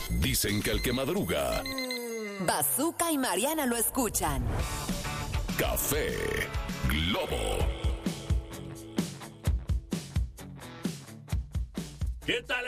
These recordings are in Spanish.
Dicen que el que madruga, Bazooka y Mariana lo escuchan. Café Globo. ¿Qué tal,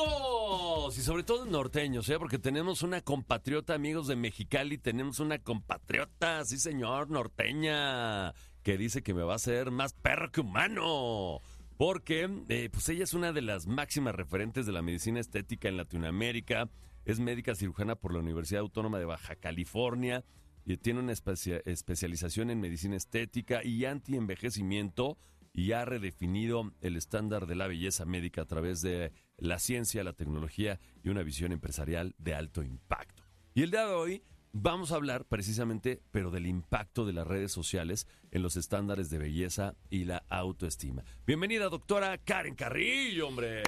amigos? Y sobre todo norteños, porque tenemos una compatriota, amigos de Mexicali, tenemos una compatriota, sí señor, norteña, que dice que me va a hacer más perro que humano. Porque pues ella es una de las máximas referentes de la medicina estética en Latinoamérica, es médica cirujana por la Universidad Autónoma de Baja California y tiene una especialización en medicina estética y antienvejecimiento, y ha redefinido el estándar de la belleza médica a través de la ciencia, la tecnología y una visión empresarial de alto impacto. Y el día de hoy vamos a hablar precisamente, pero del impacto de las redes sociales en los estándares de belleza y la autoestima. Bienvenida, doctora Karen Carrillo, hombre.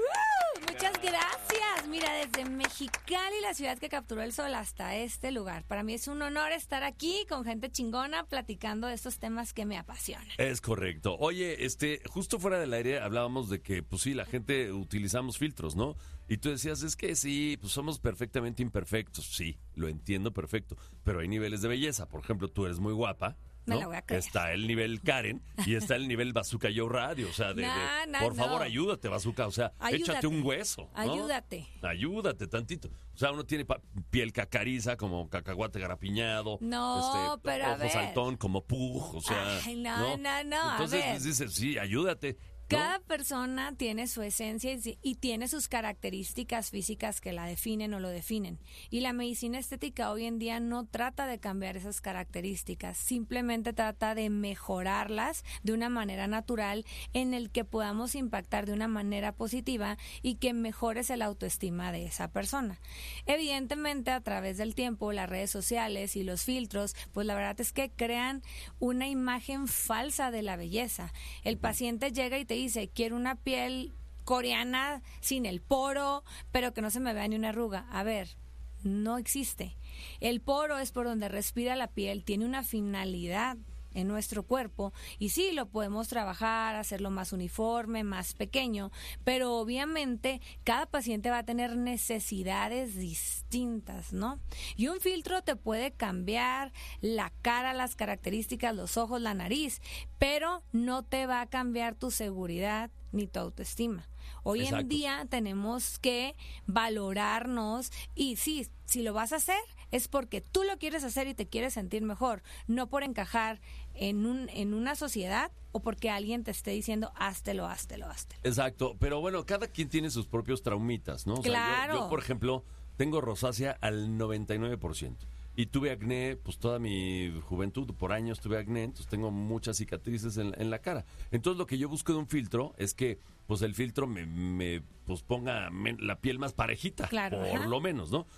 Muchas gracias. Mira, desde Mexicali, la ciudad que capturó el sol, hasta este lugar. Para mí es un honor estar aquí con gente chingona platicando de estos temas que me apasionan. Es correcto. Oye, justo fuera del aire hablábamos de que, pues sí, la gente utilizamos filtros, ¿no? Y tú decías, es que sí, pues somos perfectamente imperfectos. Sí, lo entiendo perfecto. Pero hay niveles de belleza. Por ejemplo, tú eres muy guapa, ¿no? Me la voy a creer. Está el nivel Karen y está el nivel Bazooka Yo Radio, o sea, por favor, ayúdate, Bazooka, o sea, ayúdate. Échate un hueso, ¿no? Ayúdate tantito. O sea, uno tiene piel cacariza como cacahuate garapiñado. No, pero a ver. Ojos saltón como Pug, o sea. Ay, no. Entonces, pues, dices, sí, ayúdate. Cada persona tiene su esencia y tiene sus características físicas que la definen o lo definen. Y la medicina estética hoy en día no trata de cambiar esas características, simplemente trata de mejorarlas de una manera natural en el que podamos impactar de una manera positiva y que mejores el autoestima de esa persona. Evidentemente, a través del tiempo, las redes sociales y los filtros, pues la verdad es que crean una imagen falsa de la belleza. El paciente llega y te dice, quiero una piel coreana sin el poro, pero que no se me vea ni una arruga. A ver, no existe. El poro es por donde respira la piel, tiene una finalidad en nuestro cuerpo y sí, lo podemos trabajar, hacerlo más uniforme, más pequeño, pero obviamente cada paciente va a tener necesidades distintas, ¿no? Y un filtro te puede cambiar la cara, las características, los ojos, la nariz, pero no te va a cambiar tu seguridad ni tu autoestima. Hoy Exacto. En día tenemos que valorarnos y sí, si lo vas a hacer es porque tú lo quieres hacer y te quieres sentir mejor, no por encajar en una sociedad o porque alguien te esté diciendo háztelo. Exacto, pero bueno, cada quien tiene sus propios traumitas, ¿no? O sea, claro. yo, por ejemplo, tengo rosácea al 99%. Y tuve acné, pues toda mi juventud, por años tuve acné, entonces tengo muchas cicatrices en la cara. Entonces lo que yo busco de un filtro es que pues el filtro me pues ponga la piel más parejita, claro, por lo menos, ¿no?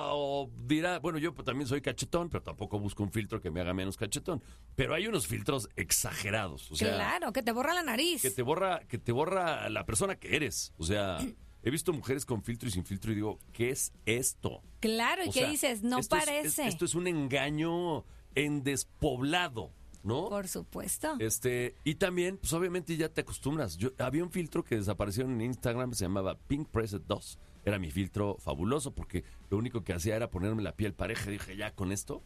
O dirá, bueno, yo también soy cachetón, pero tampoco busco un filtro que me haga menos cachetón. Pero hay unos filtros exagerados, o sea, claro, que te borra la nariz. que te borra la persona que eres, o sea... He visto mujeres con filtro y sin filtro y digo, ¿qué es esto? Claro, ¿y qué dices? No parece. Esto es un engaño en despoblado, ¿no? Por supuesto. Y también, pues obviamente ya te acostumbras. Había un filtro que desapareció en Instagram, se llamaba Pink Pressed 2. Era mi filtro fabuloso porque lo único que hacía era ponerme la piel pareja. Y dije, ya con esto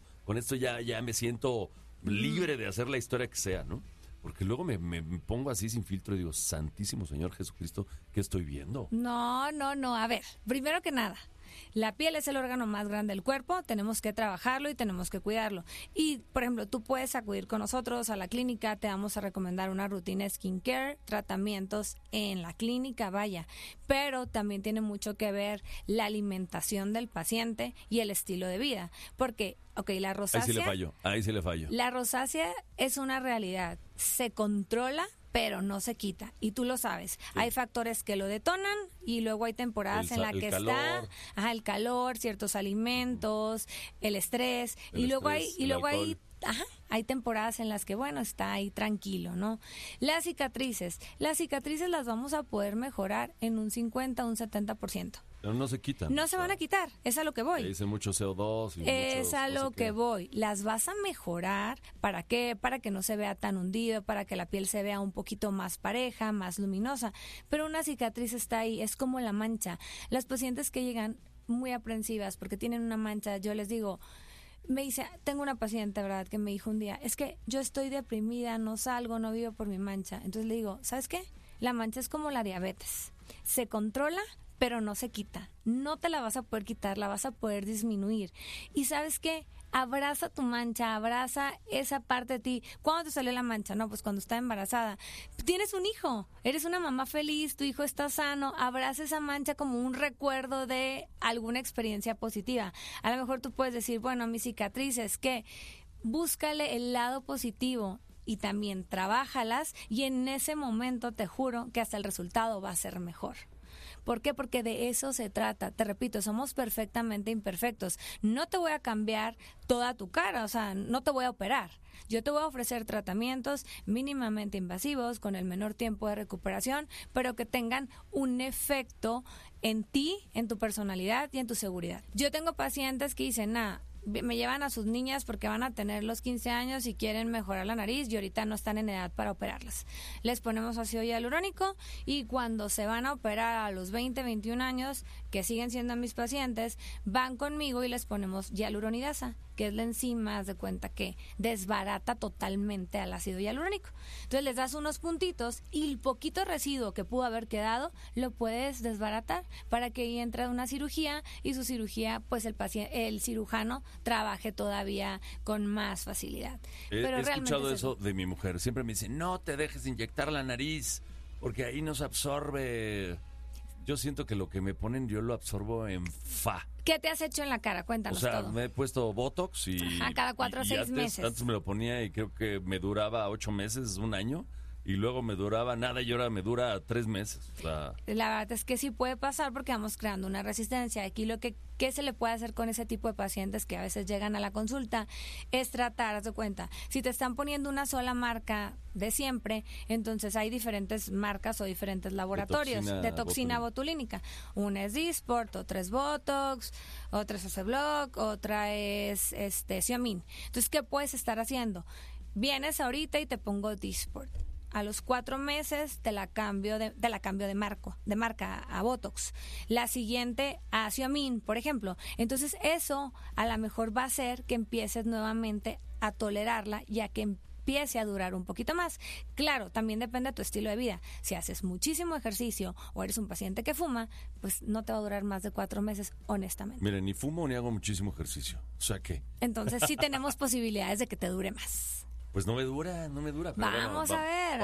ya me siento libre de hacer la historia que sea, ¿no? Porque luego me pongo así sin filtro y digo, Santísimo Señor Jesucristo, ¿qué estoy viendo? No. A ver, primero que nada, la piel es el órgano más grande del cuerpo, tenemos que trabajarlo y tenemos que cuidarlo. Y, por ejemplo, tú puedes acudir con nosotros a la clínica, te vamos a recomendar una rutina skincare, tratamientos en la clínica, vaya. Pero también tiene mucho que ver la alimentación del paciente y el estilo de vida. Porque, la rosácea... Ahí sí le fallo. La rosácea es una realidad, se controla, pero no se quita, y tú lo sabes. Sí. Hay factores que lo detonan y luego hay temporadas en las que está el calor, ciertos alimentos, el estrés, y luego hay temporadas en las que, está ahí tranquilo, ¿no? Las cicatrices las vamos a poder mejorar en un 50, un 70%. Pero no se quitan. No se van a quitar, es a lo que voy. Le dicen mucho CO2. Es a lo que voy. Las vas a mejorar, ¿para qué? Para que no se vea tan hundido, para que la piel se vea un poquito más pareja, más luminosa. Pero una cicatriz está ahí, es como la mancha. Las pacientes que llegan muy aprensivas porque tienen una mancha, yo les digo, me dice, tengo una paciente, ¿verdad?, que me dijo un día, es que yo estoy deprimida, no salgo, no vivo por mi mancha. Entonces le digo, ¿sabes qué? La mancha es como la diabetes, se controla, pero no se quita. No te la vas a poder quitar, la vas a poder disminuir. ¿Y sabes qué? Abraza tu mancha, abraza esa parte de ti. ¿Cuándo te salió la mancha? No, pues cuando estaba embarazada. Tienes un hijo, eres una mamá feliz, tu hijo está sano, abraza esa mancha como un recuerdo de alguna experiencia positiva. A lo mejor tú puedes decir, bueno, mis cicatrices, ¿qué? Búscale el lado positivo y también trabájalas y en ese momento te juro que hasta el resultado va a ser mejor. ¿Por qué? Porque de eso se trata. Te repito, somos perfectamente imperfectos. No te voy a cambiar toda tu cara, o sea, no te voy a operar. Yo te voy a ofrecer tratamientos mínimamente invasivos con el menor tiempo de recuperación, pero que tengan un efecto en ti, en tu personalidad y en tu seguridad. Yo tengo pacientes que dicen, me llevan a sus niñas porque van a tener los 15 años y quieren mejorar la nariz y ahorita no están en edad para operarlas. Les ponemos ácido hialurónico y cuando se van a operar a los 20, 21 años, que siguen siendo mis pacientes, van conmigo y les ponemos hialuronidasa, que es la enzima, haz de cuenta que desbarata totalmente al ácido hialurónico. Entonces les das unos puntitos y el poquito residuo que pudo haber quedado lo puedes desbaratar para que ahí entre una cirugía y su cirugía, pues el cirujano trabaje todavía con más facilidad. He escuchado eso de mi mujer. Siempre me dice, no te dejes inyectar la nariz porque ahí no se absorbe. Yo siento que lo que me ponen yo lo absorbo en fa. ¿Qué te has hecho en la cara? Cuéntanos todo. O sea, me he puesto Botox y... cada 4 o 6 meses. Antes me lo ponía y creo que me duraba 8 meses, 1 año. Y luego me duraba nada y ahora me dura 3 meses. O sea... La verdad es que sí puede pasar porque vamos creando una resistencia. Aquí ¿qué se le puede hacer con ese tipo de pacientes que a veces llegan a la consulta? Es tratar, haz de cuenta, si te están poniendo una sola marca de siempre, entonces hay diferentes marcas o diferentes laboratorios de toxina botulínica. Una es Dysport, otra es Botox, otra es Aceblock, otra es Xiomin. Entonces, ¿qué puedes estar haciendo? Vienes ahorita y te pongo Dysport. A los 4 meses te la cambio de marca a Botox. La siguiente a Xiomin, por ejemplo. Entonces eso a lo mejor va a hacer que empieces nuevamente a tolerarla y a que empiece a durar un poquito más. Claro, también depende de tu estilo de vida. Si haces muchísimo ejercicio o eres un paciente que fuma, pues no te va a durar más de 4 meses, honestamente. Mire, ni fumo ni hago muchísimo ejercicio. O sea, ¿qué? Entonces sí tenemos posibilidades de que te dure más. Pues no me dura. Pero vamos a ver.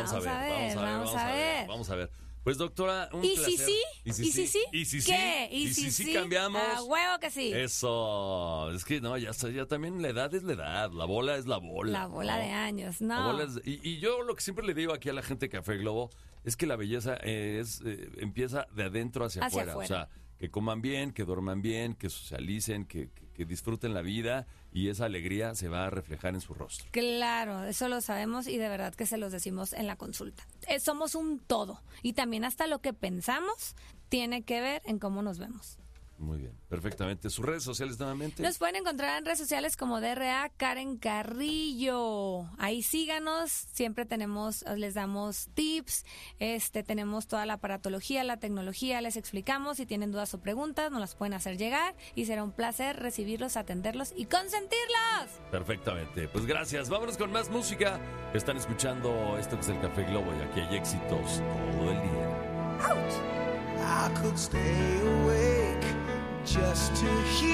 Vamos a ver. Pues doctora, un ¿Y placer. ¿Y si sí? ¿Y si ¿Qué? sí? ¿Y si sí cambiamos? A huevo que sí. Eso. Es que no, ya también la edad es la edad. La bola es la bola. La bola de años, ¿no? La bola y yo lo que siempre le digo aquí a la gente de Café Globo es que la belleza empieza de adentro hacia afuera. O sea, que coman bien, que duerman bien, que socialicen, que disfruten la vida y esa alegría se va a reflejar en su rostro. Claro, eso lo sabemos y de verdad que se los decimos en la consulta. Somos un todo y también hasta lo que pensamos tiene que ver en cómo nos vemos. Muy bien, perfectamente. ¿Sus redes sociales nuevamente? Nos pueden encontrar en redes sociales como DRA Karen Carrillo. Ahí síganos, siempre les damos tips, tenemos toda la aparatología, la tecnología, les explicamos. Si tienen dudas o preguntas, nos las pueden hacer llegar y será un placer recibirlos, atenderlos y consentirlos. Perfectamente, pues gracias. Vámonos con más música. Están escuchando esto que es el Café Globo y aquí hay éxitos todo el día. ¡Auch! I could stay awake just to hear